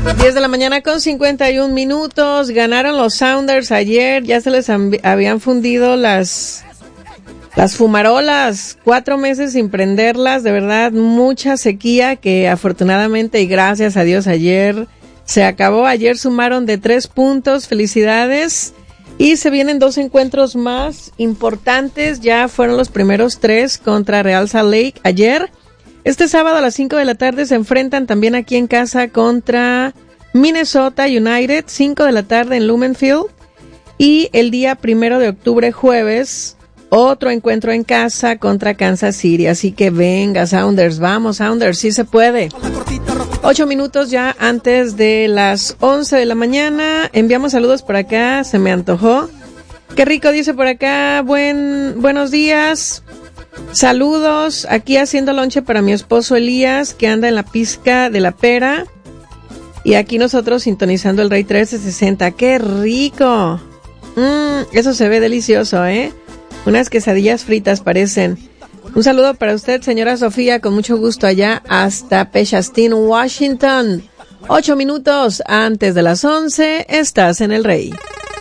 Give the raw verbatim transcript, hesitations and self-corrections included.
diez de la mañana con cincuenta y un minutos. Ganaron los Sounders ayer. Ya se les amb- habían fundido las, las fumarolas. Cuatro meses sin prenderlas. De verdad, mucha sequía que afortunadamente y gracias a Dios ayer se acabó. Ayer sumaron de tres puntos. Felicidades. Y se vienen dos encuentros más importantes. Ya fueron los primeros tres contra Real Salt Lake ayer. Este sábado a las cinco de la tarde se enfrentan también aquí en casa contra Minnesota United, cinco de la tarde en Lumenfield. Y el día primero de octubre, jueves, otro encuentro en casa contra Kansas City. Así que venga, Sounders, vamos, Sounders, sí se puede. Ocho minutos ya antes de las once de la mañana. Enviamos saludos por acá, se me antojó. Qué rico, dice por acá, buen, buenos días. Saludos, aquí haciendo lonche para mi esposo Elías, que anda en la pizca de la pera. Y aquí nosotros sintonizando el Rey trece sesenta. ¡Qué rico! Mmm, eso se ve delicioso, ¿eh? Unas quesadillas fritas parecen. Un saludo para usted, señora Sofía, con mucho gusto allá hasta Peshastin, Washington. Ocho minutos antes de las once, estás en el Rey.